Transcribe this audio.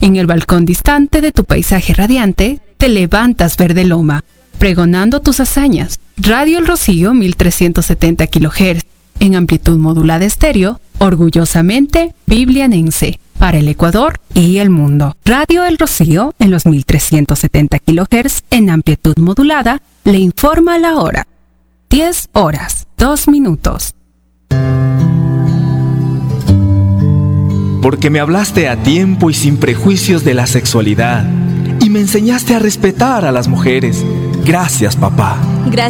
En el balcón distante de tu paisaje radiante, te levantas verde loma, pregonando tus hazañas. Radio El Rocío 1370 kHz, en amplitud modulada estéreo, orgullosamente biblianense, para el Ecuador y el mundo. Radio El Rocío, en los 1370 kHz, en amplitud modulada, le informa la hora. 10 horas, 2 minutos. Porque me hablaste a tiempo y sin prejuicios de la sexualidad, y me enseñaste a respetar a las mujeres. Gracias, papá. Gracias.